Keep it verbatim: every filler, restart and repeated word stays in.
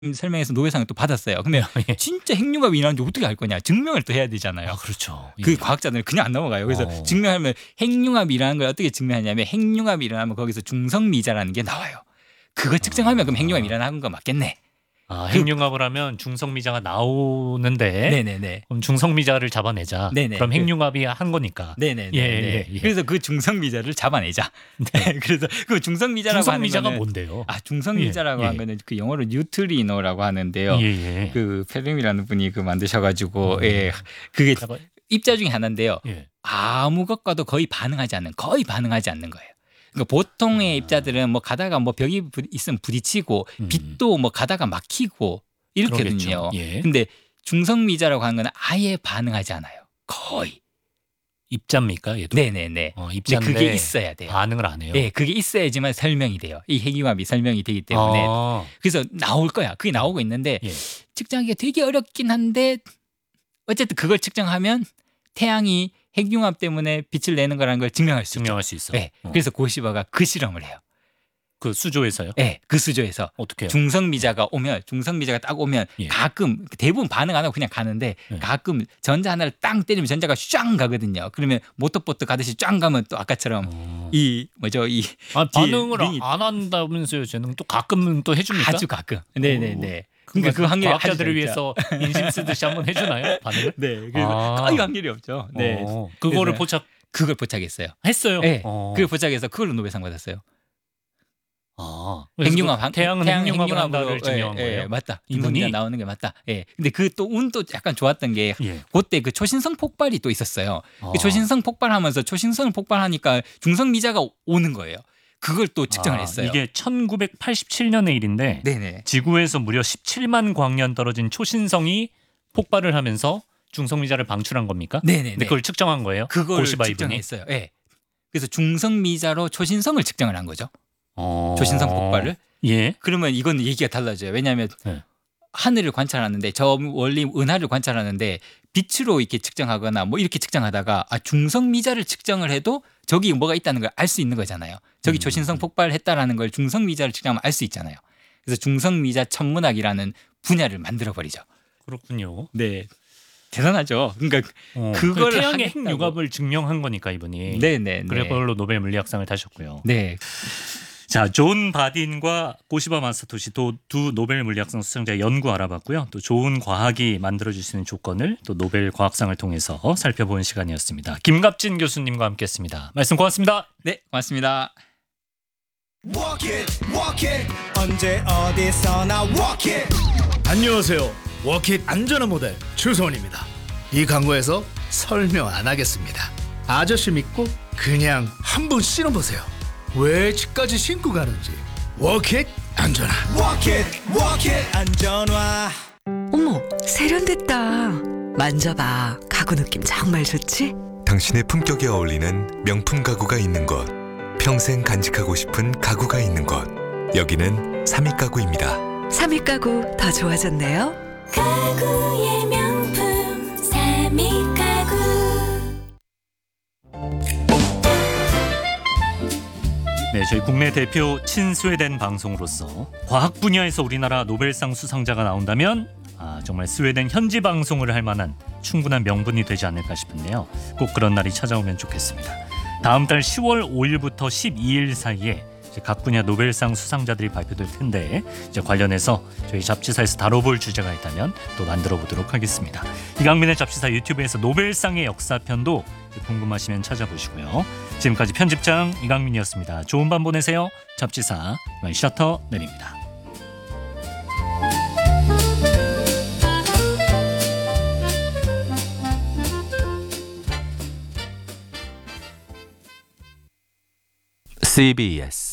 설명해서 노벨상을 또 받았어요. 근데 예. 진짜 핵융합이 일어나는지 어떻게 알 거냐? 증명을 또 해야 되잖아요. 아, 그렇죠. 그 예. 과학자들은 그냥 안 넘어가요. 그래서 어. 증명하면 핵융합이 일어나는 걸 어떻게 증명하냐면 핵융합이 일어나면 거기서 중성미자라는 게 나와요. 그거 측정하면 그럼 핵융합이 일어나는 거 맞겠네. 아, 핵융합을 하면 중성미자가 나오는데 네네네. 그럼 중성미자를 잡아내자. 네네. 그럼 핵융합이 한 거니까. 네네네. 예, 예, 예. 그래서 그 중성미자를 잡아내자. 네. 그래서 그 중성미자라고 중성미자가 하는 거는 뭔데요? 아 중성미자라고 예, 한 예. 거는 그 영어로 뉴트리노라고 하는데요. 예, 예. 그 페르미라는 분이 그 만드셔가지고 음. 예 그게 약간- 입자 중에 하나인데요. 예. 아무 것과도 거의 반응하지 않는 거의 반응하지 않는 거예요. 그러니까 보통의 아. 입자들은 뭐 가다가 뭐 벽이 부- 있으면 부딪히고 음. 빛도 뭐 가다가 막히고 이렇거든요. 그러겠죠. 예. 근데 중성미자라고 하는 건 아예 반응하지 않아요. 거의. 입자입니까? 얘도? 네네네. 어, 근데 입자인데 그게 있어야 돼요. 반응을 안 해요. 네, 그게 있어야지만 설명이 돼요. 이 핵융합이 설명이 되기 때문에. 아, 그래서 나올 거야. 그게 나오고 있는데 예. 측정하기가 되게 어렵긴 한데 어쨌든 그걸 측정하면 태양이 핵융합 때문에 빛을 내는 거라는 걸 증명할 수 있죠. 증명할 수 있어. 네, 어. 그래서 고시바가 그 실험을 해요. 그 수조에서요? 네, 그 수조에서 어떻게 해요? 중성미자가 오면 중성미자가 딱 오면 예. 가끔 대부분 반응 안 하고 그냥 가는데 예. 가끔 전자 하나를 땅 때리면 전자가 쫙 가거든요. 그러면 모터보트 가듯이 쫙 가면 또 아까처럼 어. 이 뭐죠 이 아, 뒤에 반응을 링이 안 한다면서요? 쟤는 또 가끔은 또 해줍니까? 아주 가끔. 네네네. 그러니까 그 확률이 과학자들을 아주 위해서 인심 쓰듯이 한번 해주나요? 반응을? 네, 그래서 아. 거의 확률이 없죠. 네, 어, 그거를 그래서- 포착했어요. 그걸 포착했어요. 네, 어. 그걸 포착해서 그걸로 노벨상 받았어요. 아, 핵융합 한- 태양은 태양 핵융합을 핵융합으로, 한다를 증명한 예, 거예요. 예, 맞다. 이분이? 중성미자 나오는 게 맞다. 예. 근데 그 또 운도 약간 좋았던 게 예. 그때 그 초신성 폭발이 또 있었어요. 아. 그 초신성 폭발하면서 초신성을 폭발하니까 중성미자가 오는 거예요. 그걸 또 측정을 아, 했어요. 이게 천구백팔십칠 년의 일인데 네네. 지구에서 무려 십칠만 광년 떨어진 초신성이 폭발을 하면서 중성미자를 방출한 겁니까? 네네네. 근데 그걸 측정한 거예요? 그걸 고시바 이분이? 측정했어요. 예. 그래서 중성미자로 초신성을 측정을 한 거죠. 어. 초신성 폭발을. 예. 그러면 이건 얘기가 달라져요. 왜냐하면 네. 하늘을 관찰하는데 저 원리 은하를 관찰하는데 빛으로 이렇게 측정하거나 뭐 이렇게 측정하다가 아, 중성미자를 측정을 해도 저기 뭐가 있다는 걸 알 수 있는 거잖아요. 저기 음. 초신성 폭발했다라는 걸 중성미자를 측정하면 알 수 있잖아요. 그래서 중성미자 천문학이라는 분야를 만들어 버리죠. 그렇군요. 네, 대단하죠. 그러니까 어, 그걸 그 태양의 하겠다고. 핵융합을 증명한 거니까 이분이. 네네. 그래 그걸로 노벨 물리학상을 타셨고요. 네. 자, 존 바딘과 고시바 마사토시 또 두 노벨 물리학상 수상자의 연구 알아봤고요. 또 좋은 과학이 만들어질 수 있는 조건을 또 노벨 과학상을 통해서 살펴보는 시간이었습니다. 김갑진 교수님과 함께했습니다. 말씀 고맙습니다. 네, 고맙습니다. Walk it, walk it. 언제 어디서나 walk it. 안녕하세요. 워킷 안전한 모델 추성원입니다. 이 광고에서 설명 안 하겠습니다. 아저씨 믿고 그냥 한번 신어보세요. 왜 집까지 신고 가는지. 워킷 안전한. Walk it, walk it. 안전화. 어머, 세련됐다. 만져봐. 가구 느낌 정말 좋지? 당신의 품격에 어울리는 명품 가구가 있는 곳, 평생 간직하고 싶은 가구가 있는 곳, 여기는 삼익 가구입니다. 삼익 가구 더 좋아졌네요. 가구의 명품 삼익 가구. 네, 저희 국내 대표 친스웨덴 방송으로서 과학 분야에서 우리나라 노벨상 수상자가 나온다면 아, 정말 스웨덴 현지 방송을 할 만한 충분한 명분이 되지 않을까 싶은데요. 꼭 그런 날이 찾아오면 좋겠습니다. 다음 달 시월 오일부터 십이일 사이에 이제 각 분야 노벨상 수상자들이 발표될 텐데 이제 관련해서 저희 잡지사에서 다뤄볼 주제가 있다면 또 만들어 보도록 하겠습니다. 이강민의 잡지사 유튜브에서 노벨상의 역사편도 궁금하시면 찾아보시고요. 지금까지 편집장 이강민이었습니다. 좋은 밤 보내세요. 잡지사 이만 셔터 내립니다. 씨비에스